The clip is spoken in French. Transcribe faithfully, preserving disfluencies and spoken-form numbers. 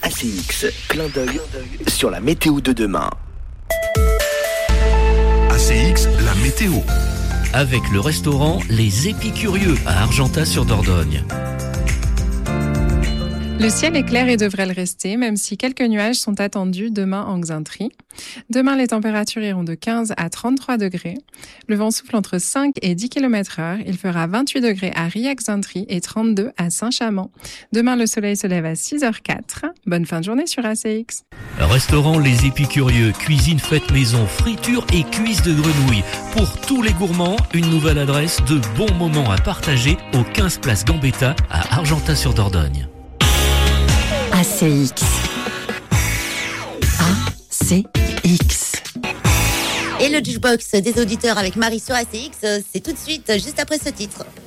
A C X, clin d'œil sur la météo de demain. A C X, la météo. Avec le restaurant Les Épicurieux à Argentat-sur-Dordogne. Le ciel est clair et devrait le rester, même si quelques nuages sont attendus demain en Xaintrie. Demain, les températures iront de quinze à trente-trois degrés. Le vent souffle entre cinq et dix kilomètres heure. Il fera vingt-huit degrés à Rilhac-Xaintrie et trente-deux à Saint-Chamand. Demain, le soleil se lève à six heures quatre. Bonne fin de journée sur A C X. Restaurant Les Épicurieux, cuisine faite maison, friture et cuisses de grenouille. Pour tous les gourmands, une nouvelle adresse de bons moments à partager au quinze place Gambetta à Argentat-sur-Dordogne. A C X. A C X. Et le jukebox des auditeurs avec Marie sur A C X, c'est tout de suite, juste après ce titre.